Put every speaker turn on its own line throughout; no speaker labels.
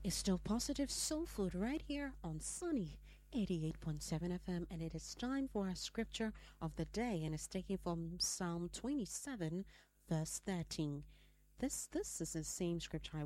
It's still positive soul food right here on Sunny 88.7 FM, and it is time for our scripture of the day, and it's taken from Psalm 27, verse 13. This is the same scripture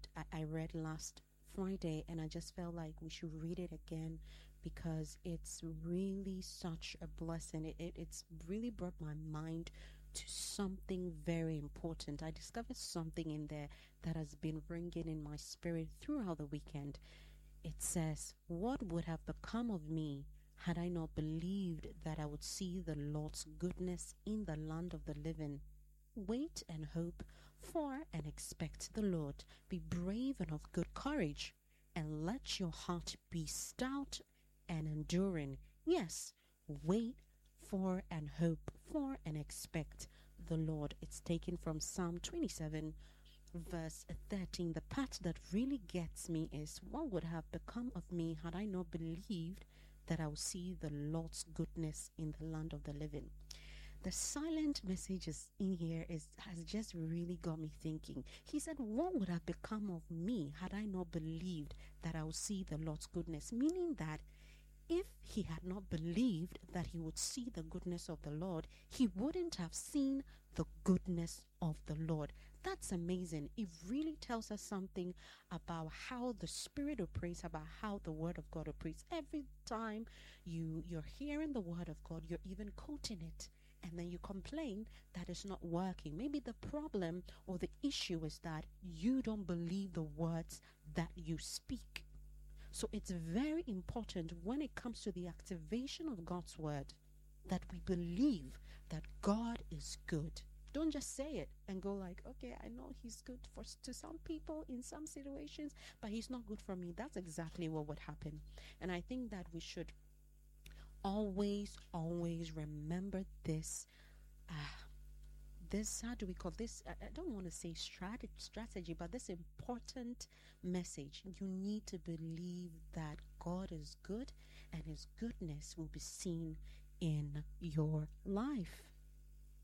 I read last Friday, and I just felt like we should read it again because it's really such a blessing. It's really brought my mind to something very important. I discovered something in there that has been ringing in my spirit throughout the weekend. It says, "What would have become of me had I not believed that I would see the Lord's goodness in the land of the living? Wait and hope for and expect the Lord. Be brave and of good courage, and let your heart be stout and enduring. Yes, wait for and hope for and expect the Lord." It's taken from Psalm 27, verse 13. The part that really gets me is, what would have become of me had I not believed that I would see the Lord's goodness in the land of the living? The silent messages in here has just really got me thinking. He said, what would have become of me had I not believed that I would see the Lord's goodness? Meaning that if he had not believed that he would see the goodness of the Lord, he wouldn't have seen the goodness of the Lord. That's amazing. It really tells us something about how the Spirit operates, about how the Word of God operates. Every time you're hearing the Word of God, you're even quoting it, and then you complain that it's not working. Maybe the problem or the issue is that you don't believe the words that you speak. So it's very important when it comes to the activation of God's word that we believe that God is good. Don't just say it and go like, okay, I know he's good to some people in some situations, but he's not good for me. That's exactly what would happen. And I think that we should always remember this how do we call this? I don't want to say strategy, but this important message. You need to believe that God is good and his goodness will be seen in your life.